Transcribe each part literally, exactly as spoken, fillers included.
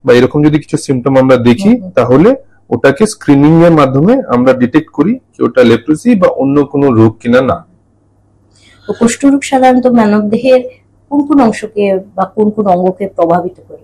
বা এরকম যদি কিছু সিমটম আমরা দেখি তাহলে ওটাকে স্ক্রিনিং এর মাধ্যমে আমরা ডিটেক্ট করি যে ওটা লেপ্রোসি বা অন্য কোনো রোগ কিনা না। কুষ্ঠরোগ সাধারণত মানব দেহের কোন কোন অংশকে বা কোন কোন অঙ্গকে প্রভাবিত করে?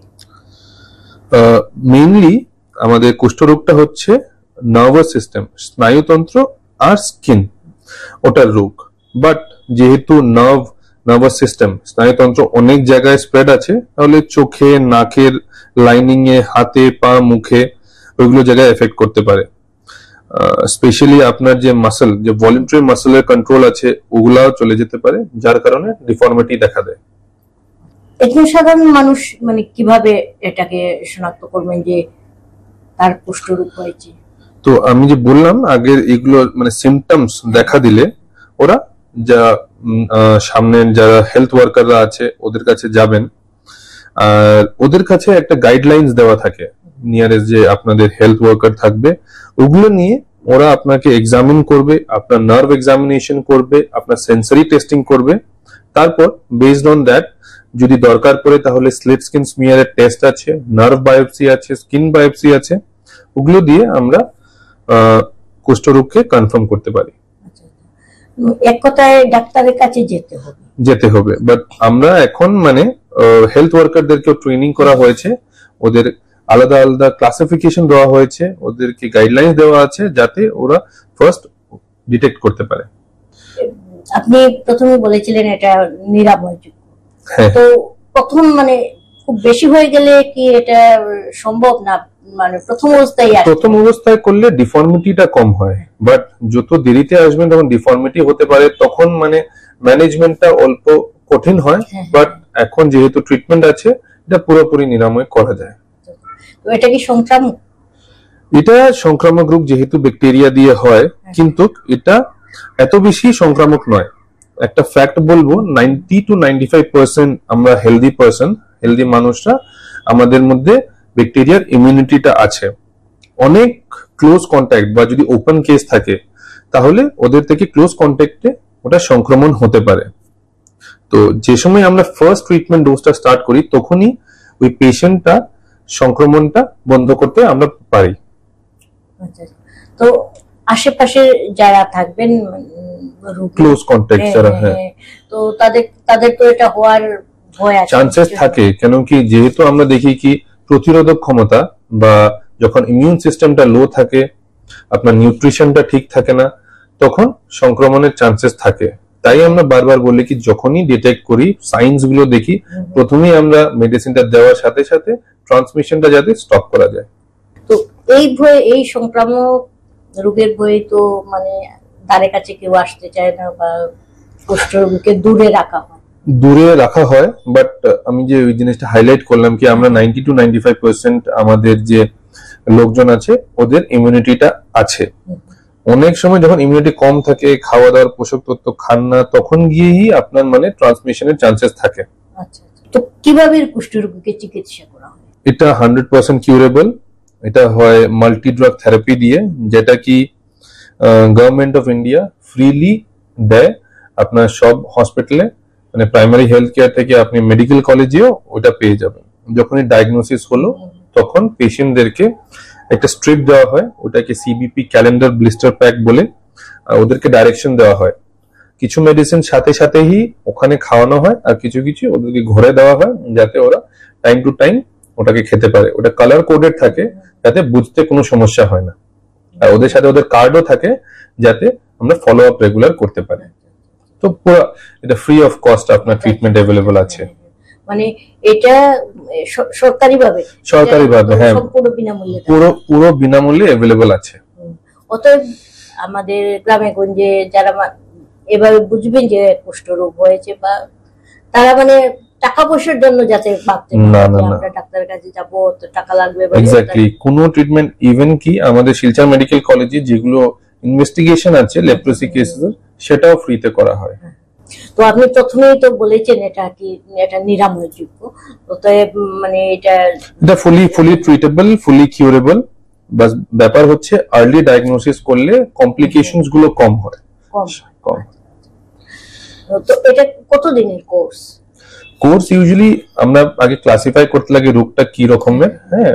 মেইনলি আমাদের কুষ্ঠরোগটা হচ্ছে নার্ভাস সিস্টেম, স্নায়ুতন্ত্র আর স্কিন, ওটার রোগ। বাট যেহেতু নার্ভ নার্ভাস সিস্টেম স্নায়ুতন্ত্র অনেক জায়গায় স্প্রেড আছে, তাহলে চোখে, নাকের লাইনিং এ, হাতে, পা, মুখে ওইগুলো জায়গায় এফেক্ট করতে পারে। স্পেশালি আপনার যে মাসল, যে ভলিউন্টারি মাসলের কন্ট্রোল আছে, ওগুলাও চলে যেতে পারে, যার কারণে ডিফর্মিটি দেখা দেয়। একজন সাধারণ মানুষ মানে কিভাবে এটাকে শনাক্ত করবেন যে তার কুষ্ঠরোগ হয়েছে? তো আমি যে বললাম আগের, এগুলো মানে সিমটমস দেখা দিলে ওরা যা সামনের যারা হেলথ ওয়ার্কাররা আছে ওদের কাছে যাবেন, আর ওদের কাছে একটা গাইডলাইন্স দেওয়া থাকে, নিয়ারেস্ট যে আপনাদের হেলথ ওয়ার্কার থাকবে, ওগুলো নিয়ে ওরা আপনাকে এক্সামিন করবে, আপনার নার্ভ এক্সামিনেশন করবে, আপনার সেন্সরি টেস্টিং করবে। তারপর বেসড অন দ্যাট যদি দরকার পড়ে তাহলে স্লিট স্কিন স্মিয়ারের টেস্ট আছে, নার্ভ বায়োপসি আছে, স্কিন বায়োপসি আছে, ওগুলো দিয়ে আমরা কুষ্ঠরোগকে কনফার্ম করতে পারি। এক কথায় ডাক্তারের কাছে যেতে হবে যেতে হবে বাট আমরা এখন মানে হেলথ ওয়ার্কারদেরকে ট্রেনিং করা হয়েছে, ওদের আলাদা আলাদা ক্লাসিফিকেশন দেওয়া হয়েছে, ওদেরকে গাইডলাইন দেওয়া আছে যাতে ওরা ফার্স্ট ডিটেক্ট করতে পারে। আপনি প্রথমে বলেছিলেন এটা নিরাময়যোগ্য, তো প্রথম মানে খুব বেশি হয়ে গেলে কি এটা সম্ভব না? মানে প্রথম অবস্থায় প্রথম অবস্থায় করলে ডিফর্মিটিটা কম হয়, বাট যত দেরিতে আসবেন তখন ডিফর্মিটি হতে পারে, তখন মানে ম্যানেজমেন্টটা অল্প কঠিন হয়। বাট এখন যেহেতু ট্রিটমেন্ট আছে, এটা পুরোপুরি নিরাময় করা যায়। তো এটা কি সংক্রামক? এটা সংক্রামক রোগ যেহেতু ব্যাকটেরিয়া দিয়ে হয়, কিন্তু এটা এত বেশি সংক্রামক নয়। একটা ফ্যাক্ট বলবো, ninety two ninety five percent আমরা হেলদি পার্সন, হেলদি মানুষরা, আমাদের মধ্যে ব্যাকটেরিয়ার ইমিউনিটিটা আছে। অনেক ক্লোজ কন্ট্যাক্ট বা যদি ওপেন কেস থাকে তাহলে ওদের থেকে ক্লোজ কন্ট্যাক্টে ওটা সংক্রমণ হতে পারে। তো যে সময় আমরা ফার্স্ট ট্রিটমেন্ট ডোজটা স্টার্ট করি তখনই ওই পেশেন্টটা সংক্রমণটা বন্ধ করতে আমরা পারি। তো আশেপাশে যারা থাকবেন ক্লোজ কন্ট্যাক্ট যারা, হ্যাঁ, তো তাদের তাদের তো এটা হওয়ার ভয় আছে, চান্সেস থাকে। কেন কি, যেহেতু আমরা দেখি কি প্রতিরোধক ক্ষমতা বা যখন ইমিউন সিস্টেমটা লো থাকে, আপনার নিউট্রিশনটা ঠিক থাকে না, তখন সংক্রমণের চান্সেস থাকে। তাই আমরা বারবার বলি কি যখনই ডিটেক্ট করি, সাইন্স গুলো দেখি, প্রথমেই আমরা মেডিসিনটা দেওয়ার সাথে সাথে ট্রান্সমিশনটা যাতে স্টপ করা যায়। তো এই ভয়ে, এই সংক্রামক রোগের ভয়ে তো মানে ধারে কাছে কেউ আসতে চায় না বা কুষ্ঠরোগীকে দূরে রাখা হয় দূরে রাখা হয় বাট আমি যে ওই জিনিসটা হাইলাইট করলাম কি আমরা ninety two ninety five percent আমাদের যে লোকজন আছে ওদের ইমিউনিটিটা আছে। অনেক সময় যখন ইমিউনিটি কম থাকে, খাওয়া দাওয়ার পোষক তত্ত্ব খান না, তখন গিয়েই আপনার মানে ট্রান্সমিশনের চান্সেস থাকে। আচ্ছা, তো কিভাবে কুষ্ঠরোগীকে চিকিৎসা করা হয়? এটা হান্ড্রেড পার্সেন্ট কিউরেবল। এটা হয় মাল্টি ড্রাগ থেরাপি দিয়ে, যেটা কি গভর্নমেন্ট অফ ইন্ডিয়া ফ্রিলি দেয় আপনার সব হসপিটালে, মানে প্রাইমারি হেলথ কেয়ার থেকে আপনি মেডিকেল কলেজেও ওটা পেয়ে যাবেন। যখনই ডায়াগনোসিস হলো তখন পেশেন্টদেরকে একটা স্ট্রিপ দেওয়া হয়, ওটাকে সিবিপি ক্যালেন্ডার ব্লিস্টার প্যাক বলে, ওদেরকে ডাইরেকশন দেওয়া হয়। কিছু মেডিসিন সাথে সাথেই ওখানে খাওয়ানো হয়, আর কিছু কিছু ওদেরকে ঘরে দেওয়া হয় যাতে ওরা টাইম টু টাইম ওটাকে খেতে পারে। ওটা কালার কোডেড থাকে যাতে বুঝতে কোনো সমস্যা হয় না, আর ওদের সাথে ওদের কার্ডও থাকে যাতে আমরা ফলো আপ রেগুলার করতে পারি। তো পুরো এটা ফ্রি অফ কস্ট আপনার ট্রিটমেন্ট अवेलेबल আছে। মানে এটা সরকারি ভাবে সরকারি ভাবে হ্যাঁ, পুরো বিনামূল্যে, পুরো পুরো বিনামূল্যে अवेलेबल আছে। অতএব আমাদের গ্রামে গঞ্জে যারা এভাবে বুঝবেন যে কুষ্ঠরোগ হয়েছে, বা তারা মানে টাকা পয়সার জন্য যাতে ভাবতেন না যে আমরা ডাক্তারের কাছে যাব তো টাকা লাগবে, এক্স্যাক্টলি কোনো ট্রিটমেন্ট ইভেন কি আমাদের শিলচর মেডিকেল কলেজে যেগুলো ইনভেস্টিগেশন আছে লেপ্রোসি কেসেস, সেটাও ফ্রিতে করা হয়। তো আপনি প্রথমেই তো বলেছেন এটা কি এটা নিরাময়যোগ্য, অতএব মানে এটা এটা ফুলি ফুলি ট্রিটেবল, ফুলি কিউরেবল। বাস ব্যাপার হচ্ছে আর্লি ডায়াগনোসিস করলে কমপ্লিকেশনস গুলো কম হয়, কম কম। তো এটা কত দিনের কোর্স? কোর্স ইউজুয়ালি আমরা আগে ক্লাসিফাই করতে লাগে রোগটা কি রকমের, হ্যাঁ